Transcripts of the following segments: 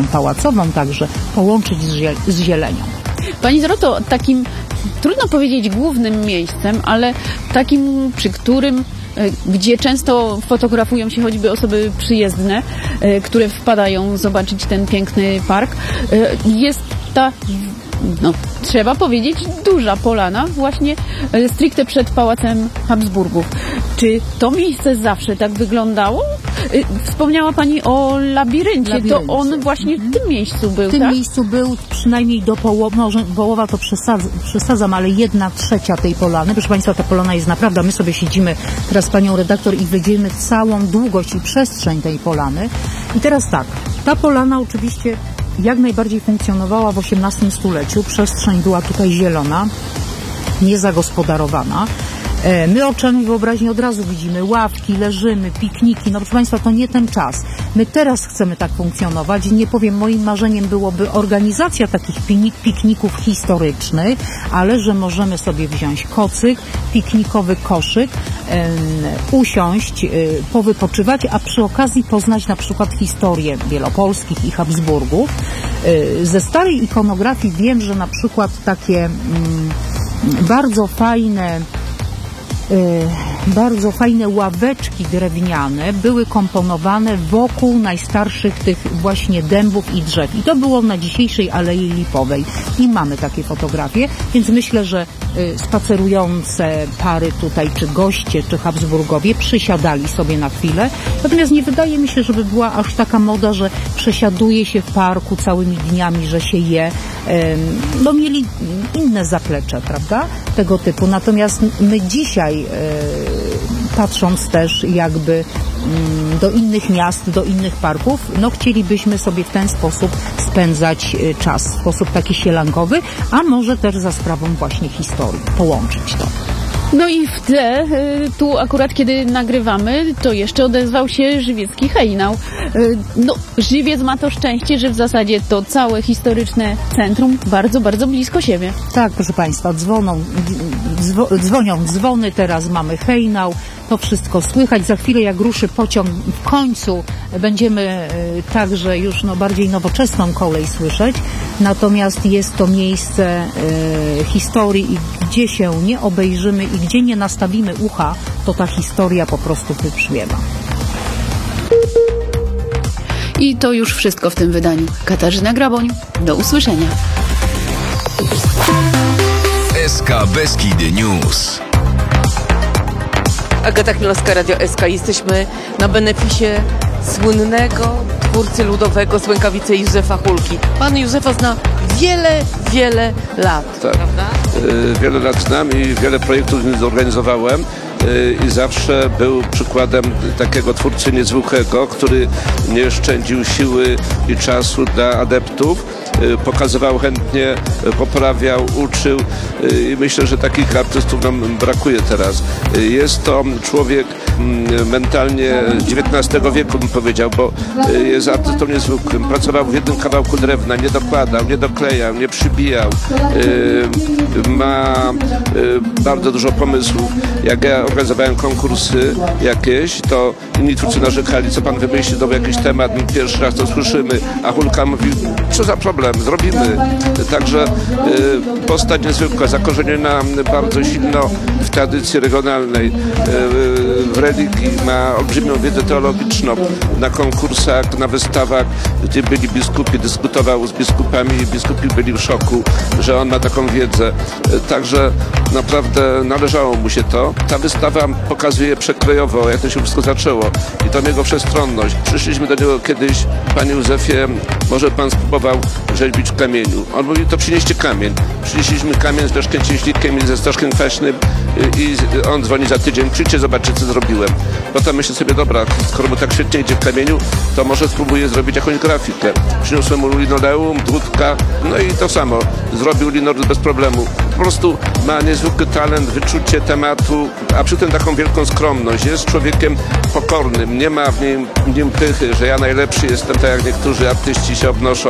częścią pałacową, także połączyć z zielenią. Pani Doroto, takim, trudno powiedzieć głównym miejscem, ale takim, przy którym, gdzie często fotografują się choćby osoby przyjezdne, które wpadają zobaczyć ten piękny park, jest ta, no, trzeba powiedzieć, duża polana właśnie stricte przed Pałacem Habsburgów. Czy to miejsce zawsze tak wyglądało? Wspomniała Pani o labiryncie. To on właśnie w tym miejscu był, W tym tak? miejscu był przynajmniej do połowy, może połowa to przesadzam, ale 1/3 tej polany. Proszę Państwa, ta polana jest naprawdę, my sobie siedzimy teraz z Panią redaktor i wyjdziemy całą długość i przestrzeń tej polany. I teraz tak, ta polana oczywiście jak najbardziej funkcjonowała w XVIII stuleciu. Przestrzeń była tutaj zielona, niezagospodarowana. My oczami wyobraźni od razu widzimy ławki, leżymy, pikniki. No proszę Państwa, to nie ten czas. My teraz chcemy tak funkcjonować. Nie powiem, moim marzeniem byłoby organizacja takich pikników historycznych, ale że możemy sobie wziąć kocyk, piknikowy koszyk, usiąść, powypoczywać, a przy okazji poznać na przykład historię wielopolskich i Habsburgów. Ze starej ikonografii wiem, że na przykład takie bardzo fajne ławeczki drewniane były komponowane wokół najstarszych tych właśnie dębów i drzew. I to było na dzisiejszej Alei Lipowej. I mamy takie fotografie, więc myślę, że spacerujące pary tutaj, czy goście, czy Habsburgowie przysiadali sobie na chwilę. Natomiast nie wydaje mi się, żeby była aż taka moda, że przesiaduje się w parku całymi dniami, że się je. No mieli inne zaplecze, prawda? Tego typu. Natomiast my dzisiaj, patrząc też jakby do innych miast, do innych parków, no chcielibyśmy sobie w ten sposób spędzać czas, w sposób taki sielankowy, a może też za sprawą właśnie historii, połączyć to. No i tu akurat kiedy nagrywamy, to jeszcze odezwał się żywiecki hejnał. No, Żywiec ma to szczęście, że w zasadzie to całe historyczne centrum bardzo, bardzo blisko siebie. Tak, proszę Państwa, dzwonią dzwony, teraz mamy hejnał, to wszystko słychać. Za chwilę jak ruszy pociąg, w końcu będziemy także już bardziej nowoczesną kolej słyszeć. Natomiast jest to miejsce historii i gdzie się nie obejrzymy i gdzie nie nastawimy ucha, to ta historia po prostu wybrzmiewa. I to już wszystko w tym wydaniu. Katarzyna Graboń, do usłyszenia. SK Beskidy News. Agata Chmielowska, Radio SK. Jesteśmy na beneficie słynnego twórcy ludowego z Łękawicy Józefa Hulki. Pan Józefa zna wiele lat, tak, prawda? Wiele lat znam i wiele projektów zorganizowałem i zawsze był przykładem takiego twórcy niezwykłego, który nie szczędził siły i czasu dla adeptów. Pokazywał chętnie, poprawiał, uczył i myślę, że takich artystów nam brakuje teraz. Jest to człowiek mentalnie XIX wieku, bym powiedział, bo jest artystą niezwykłym. Pracował w jednym kawałku drewna, nie dokładał, nie doklejał, nie przybijał. Ma bardzo dużo pomysłów. Jak ja organizowałem konkursy jakieś, to inni twórcy narzekali, co pan wymyśli, to jakiś temat, my pierwszy raz to słyszymy, a Hulka mówi, co za problem, zrobimy. Także postać niezwykła, zakorzeniona bardzo silno w tradycji regionalnej, w religii, ma olbrzymią wiedzę teologiczną. Na konkursach, na wystawach, gdzie byli biskupi, dyskutował z biskupami i biskupi byli w szoku, że on ma taką wiedzę. Także naprawdę należało mu się to. Ta wystawa pokazuje przekrojowo, jak to się wszystko zaczęło i to jego wszechstronność. Przyszliśmy do niego kiedyś, panie Józefie, może pan spróbował rzeźbić w kamieniu. On mówi, to przynieście kamień. Przynieśliśmy kamień z deszkiem cieślikiem i ze stożkiem kwaśnym i on dzwoni za tydzień, przyjdźcie, zobaczcie, co zrobiłem. Potem myślę sobie, dobra, skoro mu tak świetnie idzie w kamieniu, to może spróbuję zrobić jakąś grafikę. Przyniosłem mu linoleum, dłutka, no i to samo. Zrobił linoleum bez problemu. Po prostu ma niezwykły talent, wyczucie tematu, a przy tym taką wielką skromność. Jest człowiekiem pokornym, nie ma w nim pychy, że ja najlepszy jestem, tak jak niektórzy artyści się obnoszą.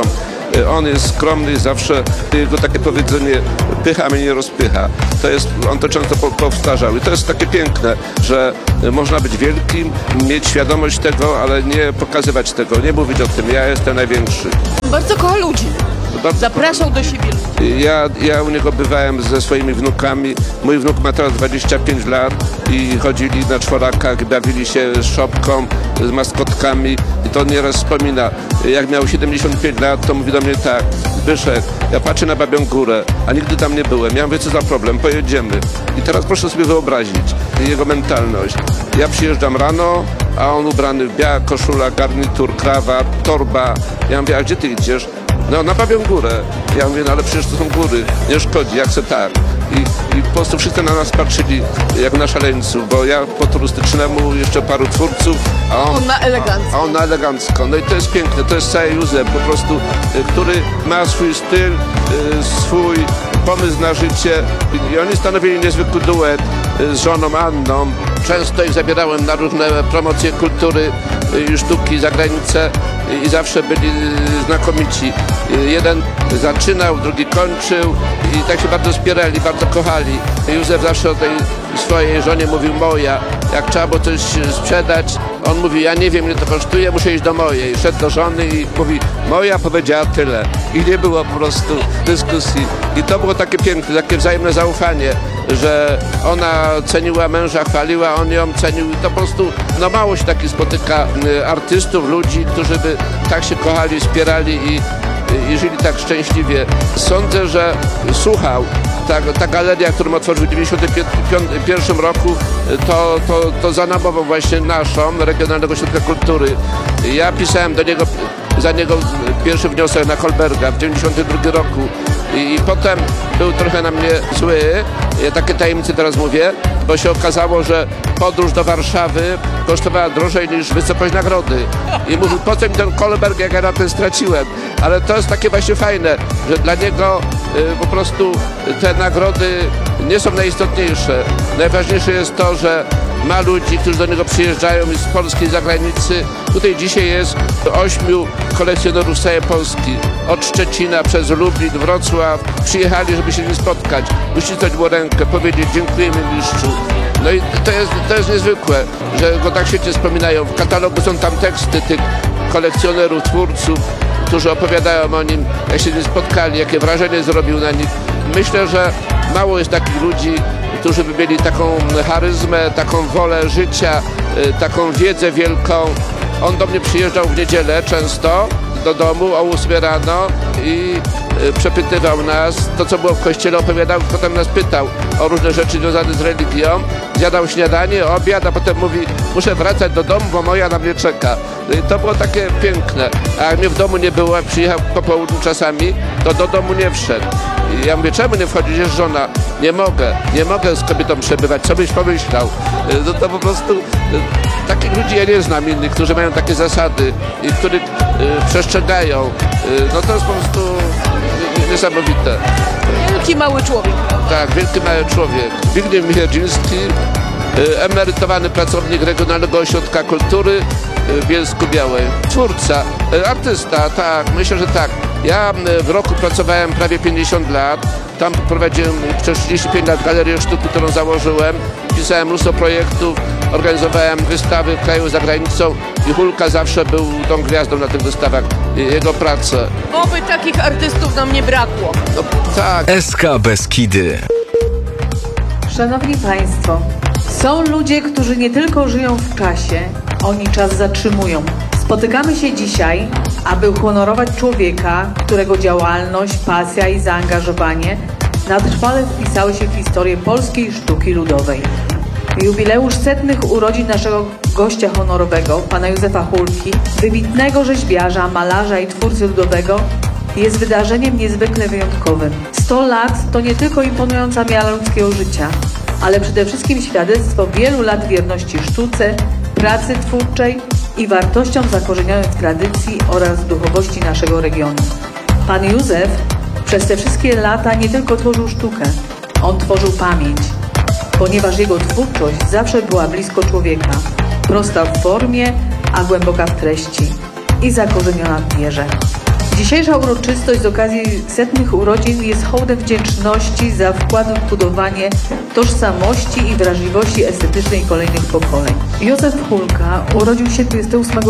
On jest skromny, zawsze jego takie powiedzenie pycha mnie nie rozpycha. On to często powtarzał i to jest takie piękne, że można być wielkim, mieć świadomość tego, ale nie pokazywać tego, nie mówić o tym, ja jestem największy. Bardzo kocha ludzi. Zapraszał do siebie ludzi. Ja u niego bywałem ze swoimi wnukami. Mój wnuk ma teraz 25 lat i chodzili na czworakach, bawili się z szopką, z maskotkami i to nieraz wspomina. Jak miał 75 lat, to mówi do mnie tak: Zbyszek, ja patrzę na Babią Górę, a nigdy tam nie byłem. Ja mówię, co za problem, pojedziemy. I teraz proszę sobie wyobrazić jego mentalność. Ja przyjeżdżam rano, a on ubrany w biała koszula, garnitur, krawat, torba. Ja mówię, a gdzie ty idziesz? No, na Babią Górę. Ja mówię, no ale przecież to są góry, nie szkodzi, jak se tak. I po prostu wszyscy na nas patrzyli jak na szaleńców, bo ja po turystycznemu, jeszcze paru twórców, a on na elegancko. No i to jest piękne, to jest cały Józef po prostu, który ma swój styl, swój pomysł na życie i oni stanowili niezwykły duet z żoną Anną. Często ich zabierałem na różne promocje kultury i sztuki za granicę i zawsze byli znakomici. Jeden zaczynał, drugi kończył i tak się bardzo wspierali, bardzo kochali. Józef zawsze o tej swojej żonie mówił moja. Jak trzeba było coś sprzedać, on mówi, ja nie wiem ile to kosztuje, muszę iść do mojej. Szedł do żony i mówi, moja powiedziała tyle. I nie było po prostu dyskusji. I to było takie piękne, takie wzajemne zaufanie, że ona ceniła męża, chwaliła, on ją cenił. I to po prostu, no mało się takich spotyka artystów, ludzi, którzy by tak się kochali, wspierali i żyli tak szczęśliwie. Sądzę, że słuchał. Ta galeria, którą otworzył w 1991 roku, to zanamował właśnie naszą, Regionalnego Ośrodka Kultury. Ja pisałem za niego pierwszy wniosek na Kolberga w 1992 roku i potem był trochę na mnie zły, ja takie tajemnice teraz mówię, bo się okazało, że podróż do Warszawy kosztowała drożej niż wysokość nagrody. I mówił, po co mi ten Kolberg, jak ja na ten straciłem. Ale to jest takie właśnie fajne, że dla niego po prostu te nagrody nie są najistotniejsze. Najważniejsze jest to, że ma ludzi, którzy do niego przyjeżdżają z Polski, z zagranicy. Tutaj dzisiaj jest 8 kolekcjonerów z całej Polski. Od Szczecina przez Lublin, Wrocław. Przyjechali, żeby się z nim spotkać. Uścisnąć mu rękę, powiedzieć dziękujemy mistrzu. No i to jest niezwykłe, że go tak świetnie wspominają. W katalogu są tam teksty tych kolekcjonerów, twórców, którzy opowiadają o nim, jak się z nim spotkali, jakie wrażenie zrobił na nich. Myślę, że mało jest takich ludzi, którzy by mieli taką charyzmę, taką wolę życia, taką wiedzę wielką. On do mnie przyjeżdżał w niedzielę często do domu o 8 rano i przepytywał nas. To, co było w kościele, opowiadał, potem nas pytał o różne rzeczy związane z religią. Zjadał śniadanie, obiad, a potem mówi, muszę wracać do domu, bo moja na mnie czeka. I to było takie piękne. A jak mnie w domu nie było, jak przyjechał po południu czasami, to do domu nie wszedł. I ja mówię, czemu nie wchodzisz? Jest żona. Nie mogę z kobietą przebywać. Co byś pomyślał? No to po prostu takich ludzi ja nie znam innych, którzy mają takie zasady i których przestrzegają. No to jest po prostu niesamowite. Wielki mały człowiek. Tak, wielki mały człowiek. Zbigniew Mierdziński, emerytowany pracownik Regionalnego Ośrodka Kultury w Bielsku-Białej. Twórca, artysta, tak, myślę, że tak. Ja w roku pracowałem prawie 50 lat. Tam prowadziłem przez 35 lat galerię sztuki, którą założyłem. Pisałem mnóstwo projektów, organizowałem wystawy w kraju, za granicą i Hulka zawsze był tą gwiazdą na tych wystawach. Jego prace. Oby takich artystów nam nie brakło. No, tak. SK Beskidy. Szanowni Państwo, są ludzie, którzy nie tylko żyją w czasie, oni czas zatrzymują. Spotykamy się dzisiaj, aby uhonorować człowieka, którego działalność, pasja i zaangażowanie na trwale wpisały się w historię polskiej sztuki ludowej. Jubileusz 100 urodzin naszego gościa honorowego, pana Józefa Hulki, wybitnego rzeźbiarza, malarza i twórcy ludowego, jest wydarzeniem niezwykle wyjątkowym. 100 lat to nie tylko imponująca miara ludzkiego życia, ale przede wszystkim świadectwo wielu lat wierności sztuce, pracy twórczej i wartościom zakorzenionym w tradycji oraz duchowości naszego regionu. Pan Józef przez te wszystkie lata nie tylko tworzył sztukę, on tworzył pamięć, ponieważ jego twórczość zawsze była blisko człowieka, prosta w formie, a głęboka w treści i zakorzeniona w wierze. Dzisiejsza uroczystość z okazji 100 urodzin jest hołdem wdzięczności za wkład w budowanie tożsamości i wrażliwości estetycznej kolejnych pokoleń. Józef Hulka urodził się 28